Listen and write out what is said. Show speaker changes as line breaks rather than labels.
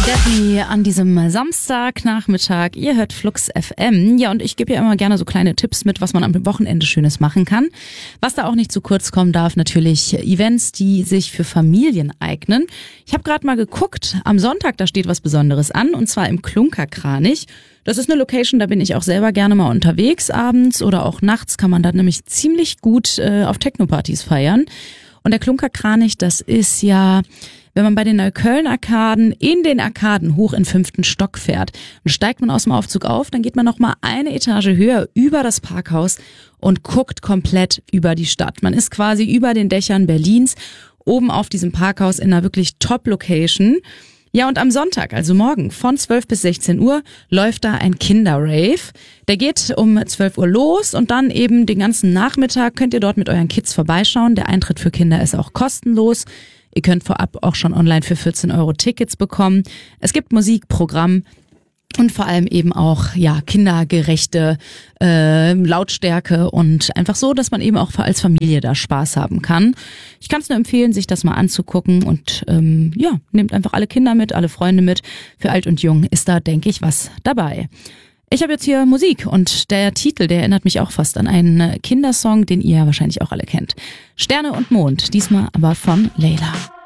Daphne an diesem Samstagnachmittag. Ihr hört Flux FM. Ja, und ich gebe ja immer gerne so kleine Tipps mit, was man am Wochenende Schönes machen kann. Was da auch nicht zu kurz kommen darf, natürlich Events, die sich für Familien eignen. Ich habe gerade mal geguckt, am Sonntag, da steht was Besonderes an, und zwar im Klunkerkranich. Das ist eine Location, da bin ich auch selber gerne mal unterwegs. Abends oder auch nachts kann man da nämlich ziemlich gut auf Techno-Partys feiern. Und der Klunkerkranich, das ist ja, wenn man bei den Neukölln-Arkaden in den Arkaden hoch in 5. Stock fährt, dann steigt man aus dem Aufzug auf, dann geht man nochmal eine Etage höher über das Parkhaus und guckt komplett über die Stadt. Man ist quasi über den Dächern Berlins, oben auf diesem Parkhaus in einer wirklich Top-Location. Ja, und am Sonntag, also morgen, von 12 bis 16 Uhr, läuft da ein Kinderrave. Der geht um 12 Uhr los und dann eben den ganzen Nachmittag könnt ihr dort mit euren Kids vorbeischauen. Der Eintritt für Kinder ist auch kostenlos. Ihr könnt vorab auch schon online für 14 € Tickets bekommen. Es gibt Musik, Programm und vor allem eben auch ja kindergerechte Lautstärke und einfach so, dass man eben auch als Familie da Spaß haben kann. Ich kann es nur empfehlen, sich das mal anzugucken und ja, nehmt einfach alle Kinder mit, alle Freunde mit. Für alt und jung ist da, denke ich, was dabei. Ich habe jetzt hier Musik und der Titel, der erinnert mich auch fast an einen Kindersong, den ihr wahrscheinlich auch alle kennt. Sterne und Mond, diesmal aber von Layla.